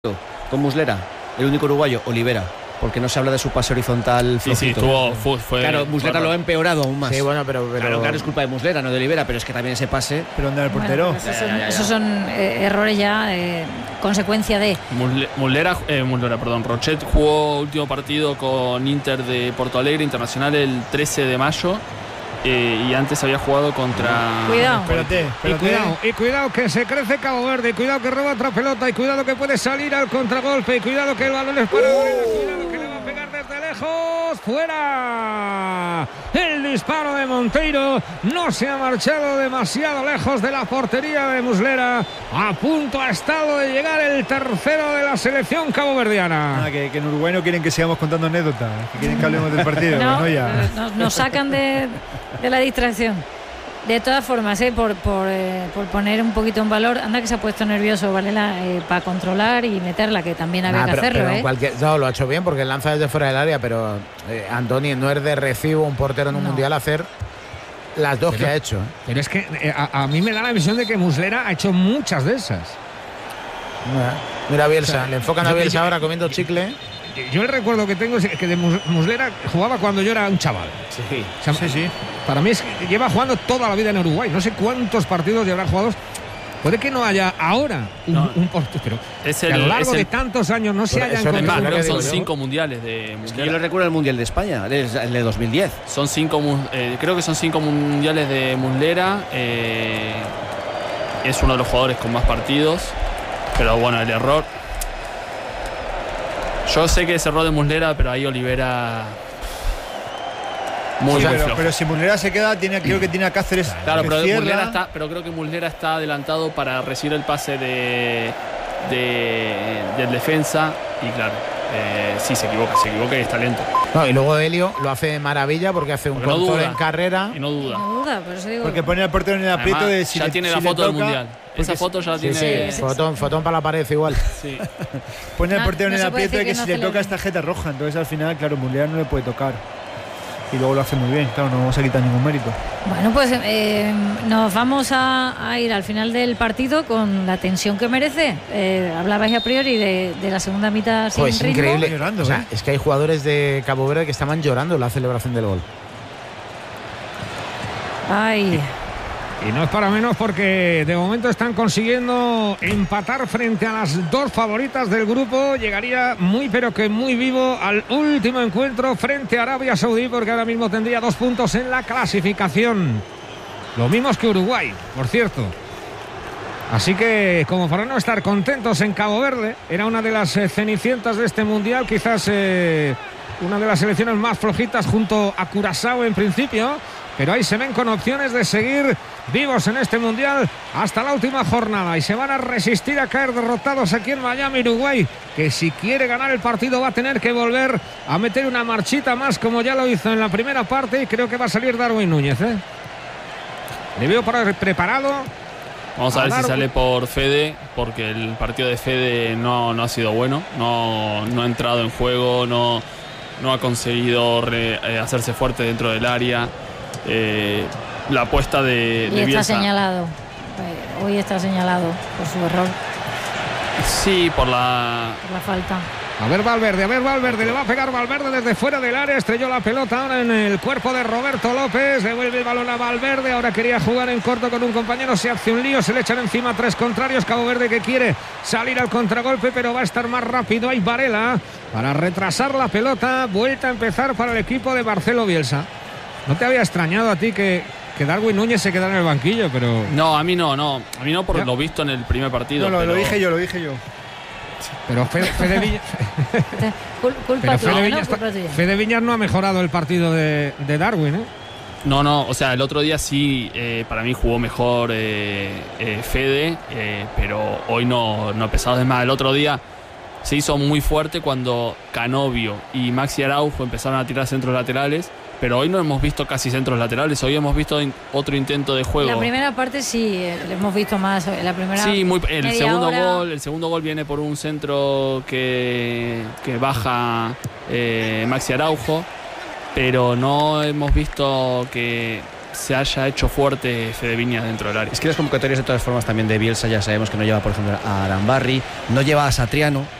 con Muslera, el único uruguayo, Olivera, porque no se habla de su pase horizontal flojito. Sí, fue claro, Muslera lo ha empeorado aún más. Sí, bueno, pero... Claro, es culpa de Muslera, no de Olivera, pero es que también ese pase... ¿Pero dónde era el portero? Bueno, esos son errores ya, consecuencia de... Rochet jugó último partido con Inter de Porto Alegre, Internacional, el 13 de mayo. Y antes había jugado contra... Cuidado. Espérate. Y cuidado que se crece Cabo Verde, y cuidado que roba otra pelota, y cuidado que puede salir al contragolpe, y cuidado que el balón es para Moreno, cuidado que le va a pegar desde lejos, fuera. El disparo de Monteiro no se ha marchado demasiado lejos de la portería de Muslera. A punto ha estado de llegar el tercero de la selección caboverdiana. Que en Uruguay no quieren que sigamos contando anécdotas, que quieren que hablemos del partido. Nos sacan de la distracción. De todas formas, por poner un poquito en valor, anda que se ha puesto nervioso Varela para controlar y meterla, que también había que hacerlo. No, lo ha hecho bien porque lanza desde fuera del área, pero Antoni, no es de recibo un portero en un mundial hacer las dos que ha hecho. Pero es que a mí me da la visión de que Muslera ha hecho muchas de esas. Mira Bielsa, le enfocan a Bielsa ahora comiendo chicle. Yo el recuerdo que tengo es que de Muslera jugaba cuando yo era un chaval. Sí. O sea, sí. Para mí es que lleva jugando toda la vida en Uruguay. No sé cuántos partidos llevará jugados. Puede que no haya ahora un portero, pero a lo largo de tantos años no se hayan encontrado. Creo que son 5 mundiales de Muslera. Es que yo le recuerdo el Mundial de España, el de 2010. Son 5, creo que son 5 mundiales de Muslera. Es uno de los jugadores con más partidos. Pero bueno, el error... Yo sé que es error de Muslera, pero ahí Olivera... Muy flojo. Pero si Muslera se queda, creo que tiene a Cáceres. Claro, pero creo que Muslera está adelantado para recibir el pase del defensa. Y claro, sí, se equivoca y es talento. No, y luego Helio lo hace de maravilla porque hace un control en carrera. Y no duda. Pero digo... Porque pone al portero en el aprieto de si ya tiene la foto del mundial. Esa foto ya tiene. Sí. Fotón para la pared igual. Sí. Pone al portero en el aprieto de que si le toca es esta tarjeta roja. Entonces al final, claro, Muslera no le puede tocar. Y luego lo hace muy bien, claro, no vamos a quitar ningún mérito. Bueno, pues nos vamos a ir al final del partido con la tensión que merece. Hablabais a priori de la segunda mitad sin es ritmo. Increíble. Llorando, es que hay jugadores de Cabo Verde que estaban llorando en la celebración del gol. Ay. Y no es para menos porque de momento están consiguiendo empatar frente a las dos favoritas del grupo. Llegaría muy pero que muy vivo al último encuentro frente a Arabia Saudí, porque ahora mismo tendría 2 puntos en la clasificación. Lo mismo que Uruguay, por cierto. Así que, como para no estar contentos en Cabo Verde, era una de las cenicientas de este mundial, quizás una de las selecciones más flojitas junto a Curazao en principio. Pero ahí se ven con opciones de seguir vivos en este mundial hasta la última jornada, y se van a resistir a caer derrotados aquí en Miami, Uruguay, que si quiere ganar el partido va a tener que volver a meter una marchita más, como ya lo hizo en la primera parte, y creo que va a salir Darwin Núñez. Le veo preparado. Vamos a ver si sale por Fede, porque el partido de Fede no ha sido bueno, no ha entrado en juego, no ha conseguido hacerse fuerte dentro del área. La apuesta de Bielsa. Hoy está señalado por su error. Sí, por la falta. A ver Valverde, le va a pegar Valverde desde fuera del área, estrelló la pelota ahora en el cuerpo de Roberto López, devuelve el balón a Valverde, ahora quería jugar en corto con un compañero, se hace un lío, se le echan encima 3 contrarios, Cabo Verde que quiere salir al contragolpe, pero va a estar más rápido, hay Varela para retrasar la pelota, vuelta a empezar para el equipo de Marcelo Bielsa. ¿No te había extrañado a ti que Darwin Núñez se quedara en el banquillo? Pero no, a mí no por lo visto en el primer partido. No, lo dije yo. Pero Fede Viñas no ha mejorado el partido de Darwin, ¿eh? No, o sea, el otro día sí, para mí jugó mejor Fede, pero hoy no ha pesado. Es más, el otro día se hizo muy fuerte cuando Canovio y Maxi Araujo empezaron a tirar centros laterales, pero hoy no hemos visto casi centros laterales, hoy hemos visto otro intento de juego. La primera parte sí, lo hemos visto más, la primera. Sí, el segundo gol viene por un centro que baja Maxi Araujo, pero no hemos visto que se haya hecho fuerte Fede Viñas dentro del área. Es que las convocatorias de todas formas también de Bielsa ya sabemos que no lleva, por ejemplo, a Arambarri, no lleva a Satriano,